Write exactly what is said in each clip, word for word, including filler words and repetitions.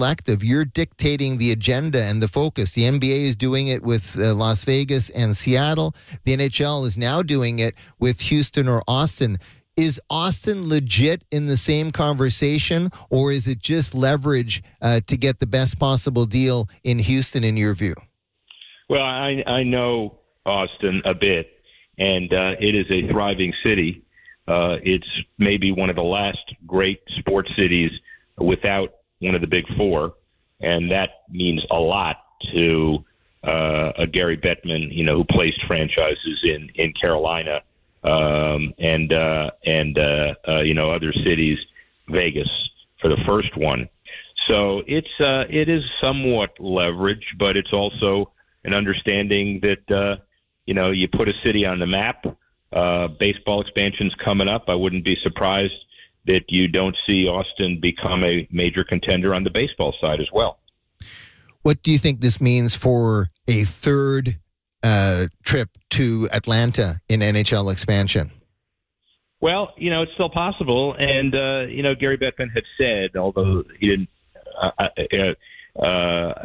selective. You're dictating the agenda and the focus. The N B A is doing it with uh, Las Vegas and Seattle. The N H L is now doing it with Houston or Austin. Is Austin legit in the same conversation, or is it just leverage uh, to get the best possible deal in Houston, in your view? Well, I, I know Austin a bit, and uh, it is a thriving city. Uh, it's maybe one of the last great sports cities without one of the big four, and that means a lot to uh, a Gary Bettman, you know, who placed franchises in, in Carolina. Um, and, uh, and, uh, uh, you know, other cities, Vegas for the first one. So it's, uh, it is somewhat leverage, but it's also an understanding that, uh, you know, you put a city on the map, uh, baseball expansion's coming up. I wouldn't be surprised that you don't see Austin become a major contender on the baseball side as well. What do you think this means for a third Uh, trip to Atlanta in N H L expansion? Well, you know, it's still possible. And, uh, you know, Gary Bettman had said, although he didn't, uh, uh, uh,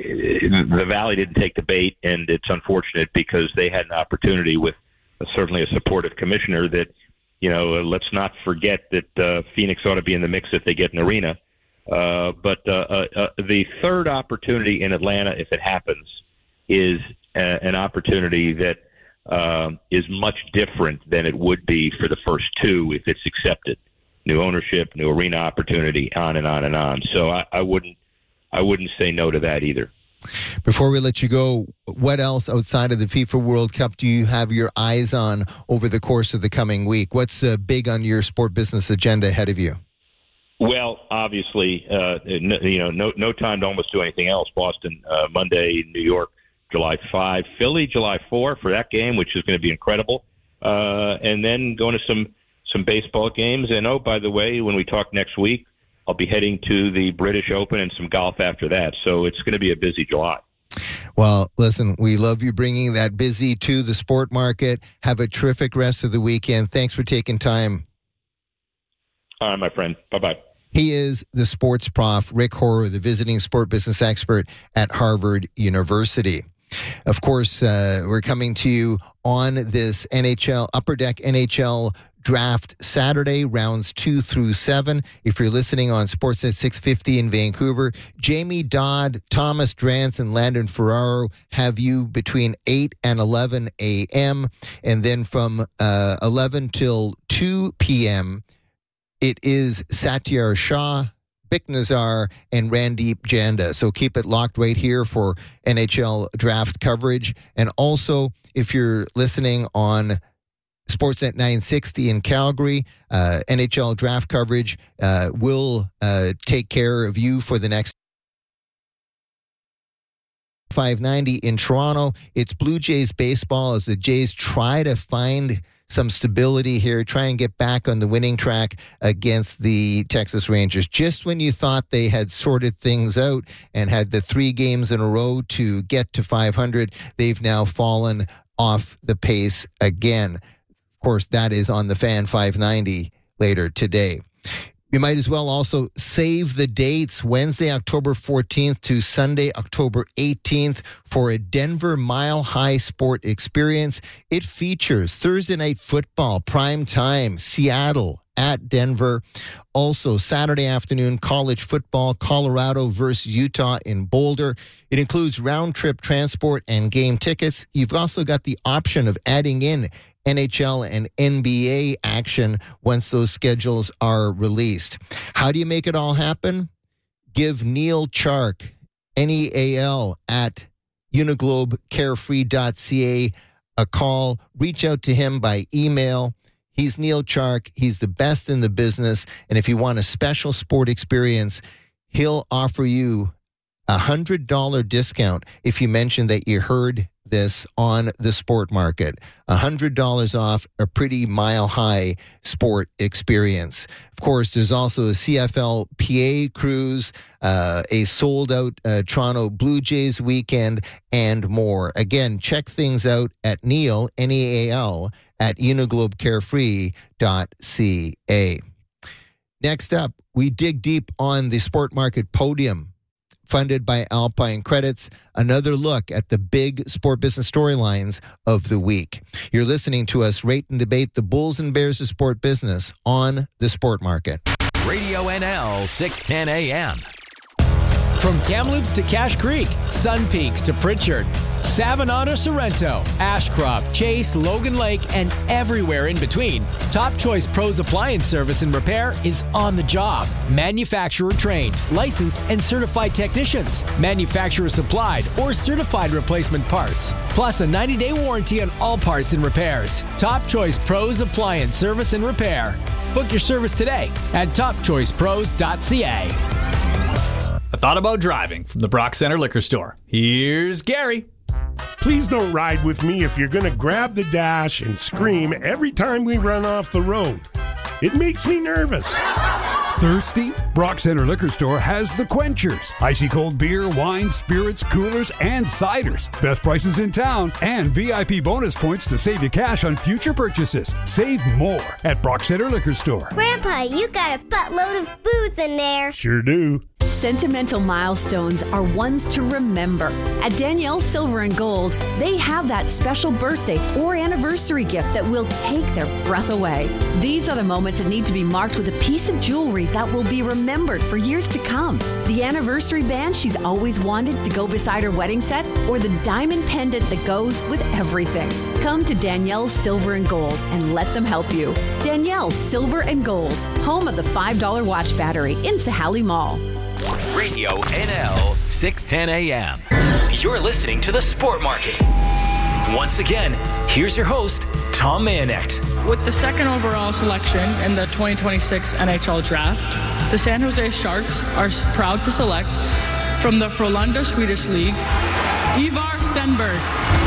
the Valley didn't take the bait, and it's unfortunate because they had an opportunity with uh, certainly a supportive commissioner that, you know, uh, let's not forget that uh, Phoenix ought to be in the mix if they get an arena. Uh, but uh, uh, uh, the third opportunity in Atlanta, if it happens, is Uh, an opportunity that uh, is much different than it would be for the first two if it's accepted. New ownership, new arena opportunity, on and on and on. So I, I wouldn't, I wouldn't say no to that either. Before we let you go, what else outside of the FIFA World Cup do you have your eyes on over the course of the coming week? What's uh, big on your sport business agenda ahead of you? Well, obviously, uh, no, you know, no, no time to almost do anything else. Boston, uh, Monday, New York, July fifth, Philly, July fourth for that game, which is going to be incredible. Uh, and then going to some, some baseball games. And, oh, by the way, when we talk next week, I'll be heading to the British Open and some golf after that. So it's going to be a busy July. Well, listen, we love you bringing that busy to the sport market. Have a terrific rest of the weekend. Thanks for taking time. All right, my friend. Bye-bye. He is the sports prof, Rick Horrow, the visiting sport business expert at Harvard University. Of course, uh, we're coming to you on this N H L, Upper Deck N H L Draft Saturday, rounds two through seven. If you're listening on Sportsnet six fifty in Vancouver, Jamie Dodd, Thomas Drance, and Landon Ferraro have you between eight and eleven a.m. And then from uh, eleven till two p.m., it is Satyar Shah, Bick Nazar, and Randeep Janda. So keep it locked right here for N H L draft coverage. And also, if you're listening on Sportsnet nine sixty in Calgary, uh, N H L draft coverage uh, will uh, take care of you for the next five ninety in Toronto. It's Blue Jays baseball as the Jays try to find some stability here, try and get back on the winning track against the Texas Rangers. Just when you thought they had sorted things out and had the three games in a row to get to five hundred, they've now fallen off the pace again. Of course, that is on the Fan five ninety later today. You might as well also save the dates, Wednesday, October fourteenth to Sunday, October eighteenth for a Denver Mile High Sport Experience. It features Thursday night football, prime time, Seattle at Denver. Also, Saturday afternoon, college football, Colorado versus Utah in Boulder. It includes round-trip transport and game tickets. You've also got the option of adding in N H L and N B A action once those schedules are released. How do you make it all happen? Give Neil Chark, N E A L, at uniglobe carefree dot c a a call. Reach out to him by email. He's Neil Chark. He's the best in the business. And if you want a special sport experience, he'll offer you a one hundred dollars discount if you mention that you heard this on the sport market. one hundred dollars off a pretty mile-high sport experience. Of course, there's also a C F L P A cruise, uh, a sold-out uh, Toronto Blue Jays weekend, and more. Again, check things out at Neil, N E A L, at uniglobe carefree dot c a. Next up, we dig deep on the sport market podium funded by Alpine Credits. Another look at the big sport business storylines of the week. You're listening to us rate and debate the Bulls and Bears of sport business on the Sport Market. Radio N L six ten A M. From Kamloops to Cache Creek, Sun Peaks to Pritchard, Savannah to Sorrento, Ashcroft, Chase, Logan Lake, and everywhere in between, Top Choice Pros Appliance Service and Repair is on the job. Manufacturer trained, licensed, and certified technicians, manufacturer supplied or certified replacement parts, plus a ninety-day warranty on all parts and repairs. Top Choice Pros Appliance Service and Repair. Book your service today at top choice pros dot c a. I thought about driving from the Brock Center Liquor Store. Here's Gary. Please don't ride with me if you're going to grab the dash and scream every time we run off the road. It makes me nervous. Thirsty? Brock Center Liquor Store has the Quenchers. Icy cold beer, wine, spirits, coolers, and ciders. Best prices in town and V I P bonus points to save you cash on future purchases. Save more at Brock Center Liquor Store. Grandpa, you got a buttload of booze in there. Sure do. Sentimental milestones are ones to remember. At Danielle's Silver and Gold, they have that special birthday or anniversary gift that will take their breath away. These are the moments that need to be marked with a piece of jewelry that will be remembered for years to come. The anniversary band she's always wanted to go beside her wedding set, or the diamond pendant that goes with everything. Come to Danielle's Silver and Gold and let them help you. Danielle's Silver and Gold, home of the five dollar watch battery in Sahali Mall. Radio N L six ten A M. You're listening to the Sport Market. Once again, here's your host, Tom Mayenknecht. With the second overall selection in the twenty twenty-six N H L Draft, the San Jose Sharks are proud to select from the Frölunda Swedish League, Ivar Stenberg.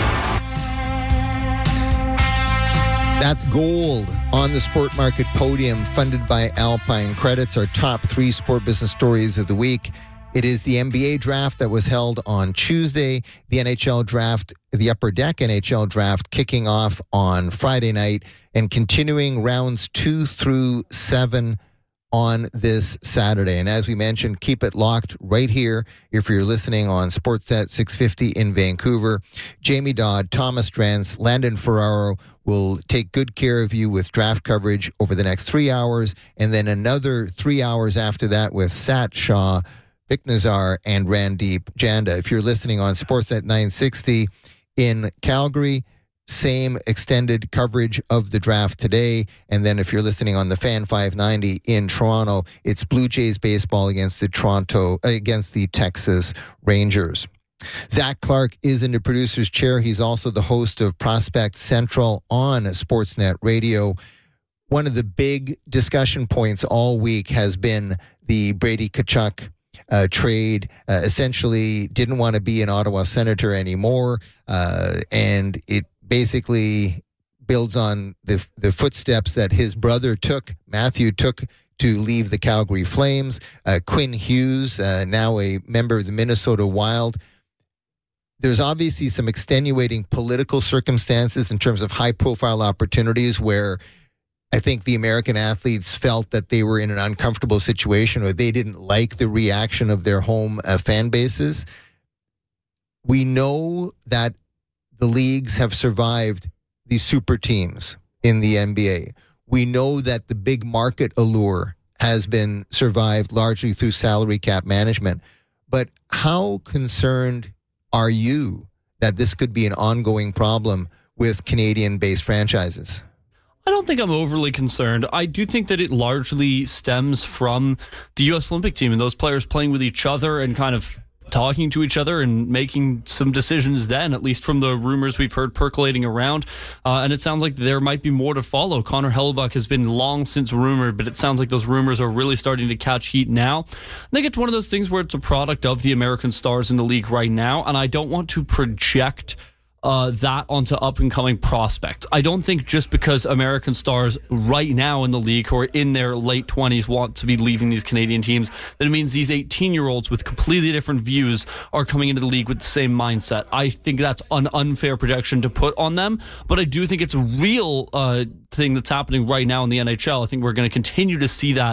That's gold on the Sport Market podium, funded by Alpine Credits, our top three sport business stories of the week. It is the N B A draft that was held on Tuesday, the N H L draft, the Upper Deck N H L draft kicking off on Friday night and continuing rounds two through seven on this Saturday. And as we mentioned, keep it locked right here if you're listening on Sportsnet six fifty in Vancouver. Jamie Dodd, Thomas Drance, Landon Ferraro will take good care of you with draft coverage over the next three hours, and then another three hours after that with Sat Shah, Vic Nazar, and Randeep Janda. If you're listening on Sportsnet nine sixty in Calgary, same extended coverage of the draft today. And then if you're listening on the Fan five ninety in Toronto, it's Blue Jays baseball against the Toronto, against the Texas Rangers. Zach Clark is in the producer's chair. He's also the host of Prospect Central on Sportsnet Radio. One of the big discussion points all week has been the Brady Tkachuk uh, trade. Uh, essentially didn't want to be an Ottawa Senator anymore, uh, and it basically builds on the the footsteps that his brother took, Matthew took, to leave the Calgary Flames. Uh, Quinn Hughes, uh, now a member of the Minnesota Wild. There's obviously some extenuating political circumstances in terms of high-profile opportunities where I think the American athletes felt that they were in an uncomfortable situation or they didn't like the reaction of their home uh, fan bases. We know that the leagues have survived these super teams in the N B A. We know that the big market allure has been survived largely through salary cap management. But how concerned are you that this could be an ongoing problem with Canadian-based franchises? I don't think I'm overly concerned. I do think that it largely stems from the U S Olympic team and those players playing with each other and kind of talking to each other and making some decisions then, at least from the rumors we've heard percolating around. Uh, and it sounds like there might be more to follow. Connor Hellebuyck has been long since rumored, but it sounds like those rumors are really starting to catch heat now. I think it's one of those things where it's a product of the American stars in the league right now, and I don't want to project Uh, that onto up-and-coming prospects. I don't think just because American stars right now in the league who are in their late twenties want to be leaving these Canadian teams, that it means these eighteen-year-olds with completely different views are coming into the league with the same mindset. I think that's an unfair projection to put on them, but I do think it's a real uh, thing that's happening right now in the N H L. I think we're going to continue to see that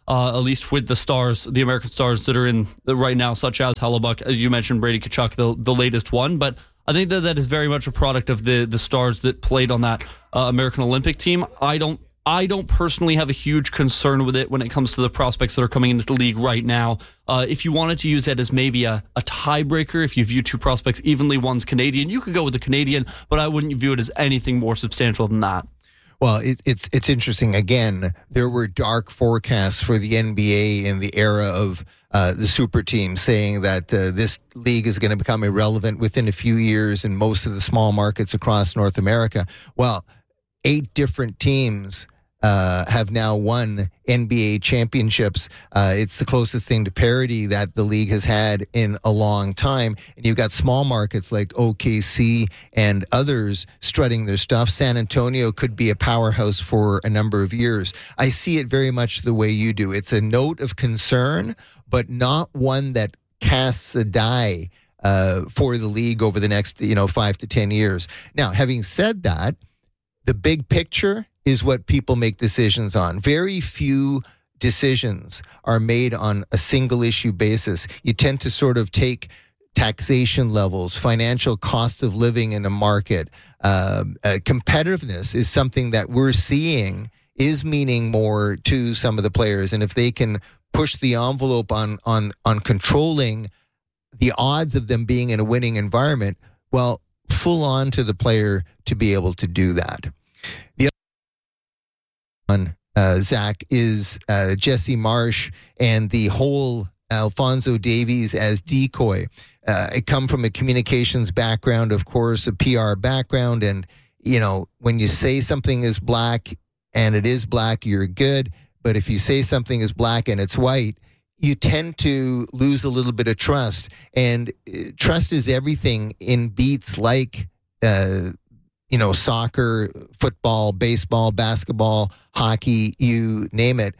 uh, at least with the stars, the American stars that are in the, right now, such as Hellebuyck, as you mentioned, Brady Tkachuk, the, the latest one. But I think that that is very much a product of the the stars that played on that uh, American Olympic team. I don't I don't personally have a huge concern with it when it comes to the prospects that are coming into the league right now. Uh, if you wanted to use it as maybe a, a tiebreaker, if you view two prospects evenly, one's Canadian, you could go with the Canadian, but I wouldn't view it as anything more substantial than that. Well, it, it's it's interesting. Again, there were dark forecasts for the N B A in the era of uh, the super team, saying that uh, this league is going to become irrelevant within a few years in most of the small markets across North America. Well, eight different teams Uh, have now won N B A championships. Uh, it's the closest thing to parity that the league has had in a long time. And you've got small markets like O K C and others strutting their stuff. San Antonio could be a powerhouse for a number of years. I see it very much the way you do. It's a note of concern, but not one that casts a die uh, for the league over the next, you know, five to ten years. Now, having said that, the big picture is what people make decisions on. Very few decisions are made on a single issue basis. You tend to sort of take taxation levels, financial cost of living in a market. Uh, uh, competitiveness is something that we're seeing is meaning more to some of the players. And if they can push the envelope on on on controlling the odds of them being in a winning environment, well, full on to the player to be able to do that. The on uh, Zach is uh, Jesse Marsch and the whole Alphonso Davies as decoy. Uh, I come from a communications background, of course, a P R background, and you know when you say something is black and it is black, you're good. But if you say something is black and it's white, you tend to lose a little bit of trust. And uh, trust is everything in beats like. Uh, You know, soccer, football, baseball, basketball, hockey, you name it.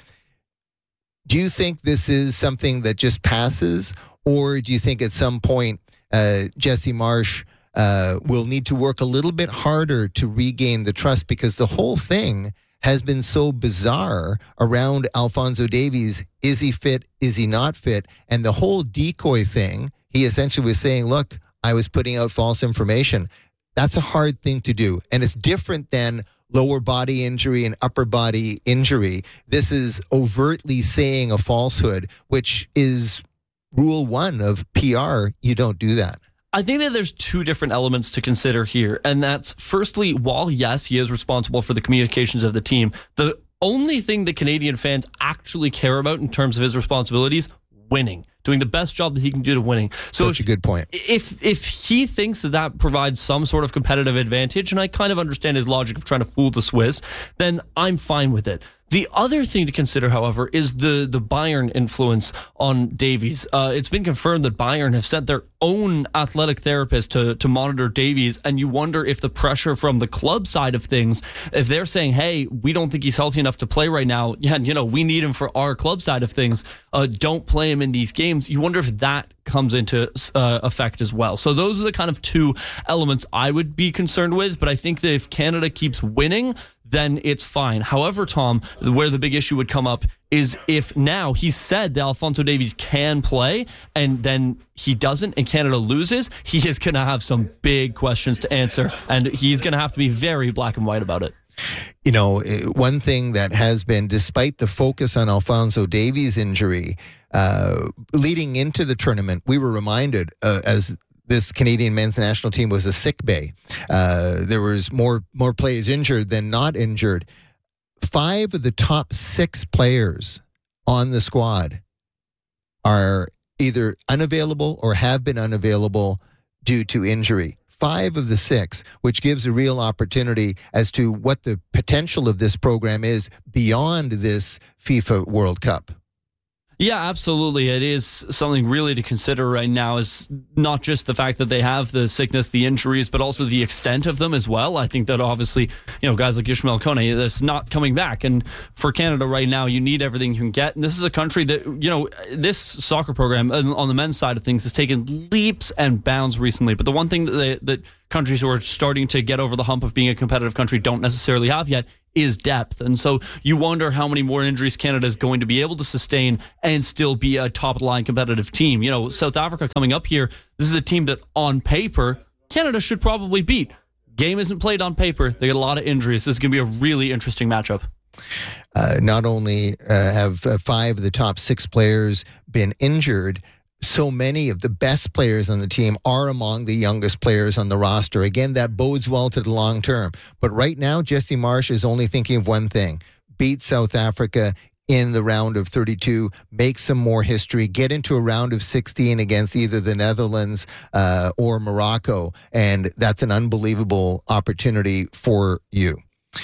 Do you think this is something that just passes? Or do you think at some point uh, Jesse Marsch uh, will need to work a little bit harder to regain the trust? Because the whole thing has been so bizarre around Alphonso Davies. Is he fit? Is he not fit? And the whole decoy thing, he essentially was saying, look, I was putting out false information. That's a hard thing to do. And it's different than lower body injury and upper body injury. This is overtly saying a falsehood, which is rule one of P R. You don't do that. I think that there's two different elements to consider here. And that's firstly, while yes, he is responsible for the communications of the team, the only thing that Canadian fans actually care about in terms of his responsibilities, winning. Doing the best job that he can do to winning. So Such if, a good point. If if he thinks that that provides some sort of competitive advantage, and I kind of understand his logic of trying to fool the Swiss, then I'm fine with it. The other thing to consider, however, is the, the Bayern influence on Davies. Uh, it's been confirmed that Bayern have sent their own athletic therapist to, to monitor Davies, and you wonder if the pressure from the club side of things, if they're saying, hey, we don't think he's healthy enough to play right now, yeah, you know, we need him for our club side of things, uh, don't play him in these games. You wonder if that comes into uh, effect as well. So those are the kind of two elements I would be concerned with, but I think that if Canada keeps winning, then it's fine. However, Tom, where the big issue would come up is if now he said that Alphonso Davies can play and then he doesn't and Canada loses, he is going to have some big questions to answer, and he's going to have to be very black and white about it. You know, one thing that has been, despite the focus on Alphonso Davies' injury, uh, leading into the tournament, we were reminded uh, as this Canadian men's national team was a sick bay. Uh, there was more more players injured than not injured. Five of the top six players on the squad are either unavailable or have been unavailable due to injury. Five of the six, which gives a real opportunity as to what the potential of this program is beyond this FIFA World Cup. Yeah, absolutely. It is something really to consider right now, is not just the fact that they have the sickness, the injuries, but also the extent of them as well. I think that obviously, you know, guys like Ishmael Kone, that's not coming back. And for Canada right now, you need everything you can get. And this is a country that, you know, this soccer program on the men's side of things has taken leaps and bounds recently. But the one thing that, they, that countries who are starting to get over the hump of being a competitive country don't necessarily have yet is depth. And so you wonder how many more injuries Canada is going to be able to sustain and still be a top-line competitive team. You know, South Africa coming up here, this is a team that on paper, Canada should probably beat. Game isn't played on paper. They get a lot of injuries. This is going to be a really interesting matchup. Uh, not only uh, have uh, five of the top six players been injured, so many of the best players on the team are among the youngest players on the roster. Again, that bodes well to the long term. But right now, Jesse Marsh is only thinking of one thing: beat South Africa in the round of thirty-two, make some more history, get into a round of sixteen against either the Netherlands uh, or Morocco. And that's an unbelievable opportunity for you.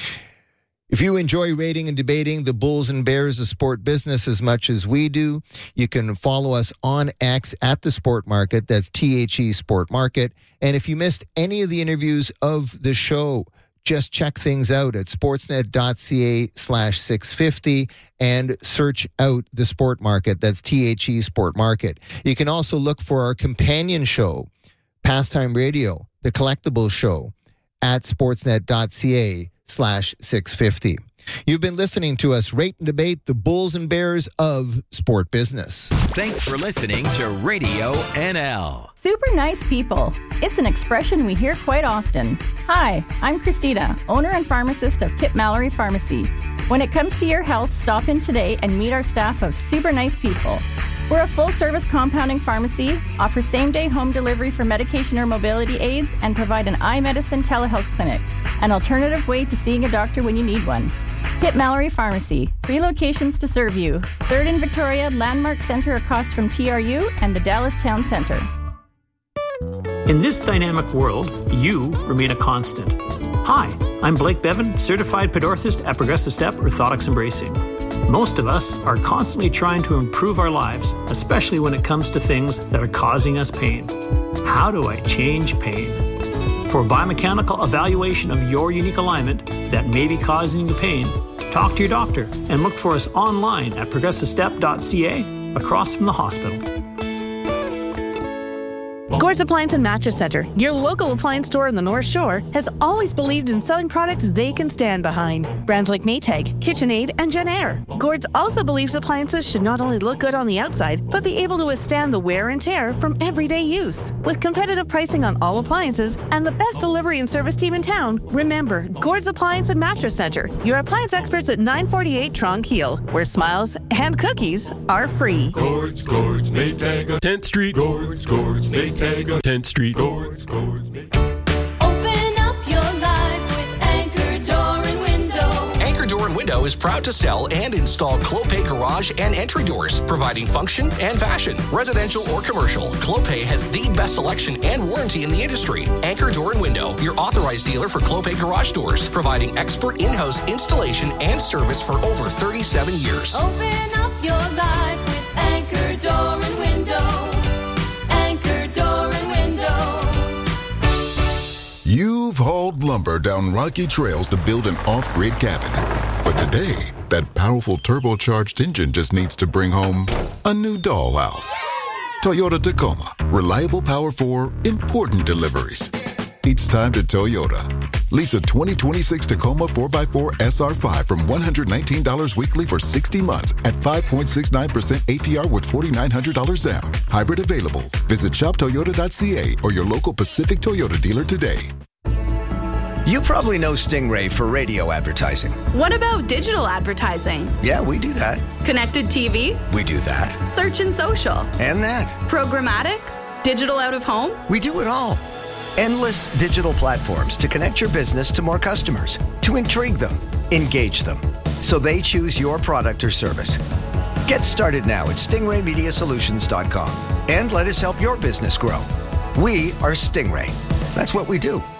If you enjoy rating and debating the Bulls and Bears of sport business as much as we do, you can follow us on X at The Sport Market. That's T H E Sport Market. And if you missed any of the interviews of the show, just check things out at sportsnet.ca slash 650 and search out The Sport Market. That's T H E Sport Market. You can also look for our companion show, Pastime Radio, The Collectibles Show, at sportsnet.ca slash 650. You've been listening to us rate and debate the Bulls and Bears of sport business. Thanks for listening to Radio N L. Super nice people. It's an expression we hear quite often. Hi, I'm Christina, owner and pharmacist of Kip Mallory Pharmacy. When it comes to your health, stop in today and meet our staff of super nice people. We're a full-service compounding pharmacy, offer same-day home delivery for medication or mobility aids, and provide an eye medicine telehealth clinic, an alternative way to seeing a doctor when you need one. Kip Mallory Pharmacy, three locations to serve you. Third in Victoria, Landmark Center across from T R U, and the Dallas Town Center. In this dynamic world, you remain a constant. Hi, I'm Blake Bevan, certified podorthist at Progressive Step Orthotics and Bracing. Most of us are constantly trying to improve our lives, especially when it comes to things that are causing us pain. How do I change pain? For a biomechanical evaluation of your unique alignment that may be causing you pain, talk to your doctor and look for us online at progressive step dot c a across from the hospital. Gord's Appliance and Mattress Center, your local appliance store in the North Shore, has always believed in selling products they can stand behind. Brands like Maytag, KitchenAid, and Genair. Gord's also believes appliances should not only look good on the outside, but be able to withstand the wear and tear from everyday use. With competitive pricing on all appliances and the best delivery and service team in town, remember, Gord's Appliance and Mattress Center, your appliance experts at nine forty-eight Tronc Heel, where smiles and cookies are free. Gord's, Gord's, Maytag, tenth Street. Gord's, Gord's, Maytag. tenth Street. Gord's, Gord's. Open up your life with Anchor Door and Window. Anchor Door and Window is proud to sell and install Clopay garage and entry doors, providing function and fashion. Residential or commercial, Clopay has the best selection and warranty in the industry. Anchor Door and Window, your authorized dealer for Clopay garage doors, providing expert in-house installation and service for over thirty-seven years. Open up your life with Anchor Door and Window. You've hauled lumber down rocky trails to build an off-grid cabin. But today, that powerful turbocharged engine just needs to bring home a new dollhouse. Toyota Tacoma. Reliable power for important deliveries. It's time to Toyota. Lease a twenty twenty-six Tacoma four by four S R five from one hundred nineteen dollars weekly for sixty months at five point six nine percent A P R with four thousand nine hundred dollars down. Hybrid available. Visit shop toyota dot c a or your local Pacific Toyota dealer today. You probably know Stingray for radio advertising. What about digital advertising? Yeah, we do that. Connected T V? We do that. Search and social? And that. Programmatic? Digital out of home? We do it all. Endless digital platforms to connect your business to more customers, to intrigue them, engage them, so they choose your product or service. Get started now at stingray media solutions dot com and let us help your business grow. We are Stingray. That's what we do.